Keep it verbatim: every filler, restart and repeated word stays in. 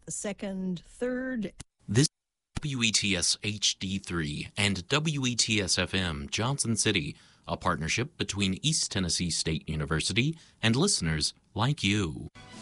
second, third. This is W E T S H D three and W E T S F M Johnson City, a partnership between East Tennessee State University and listeners like you.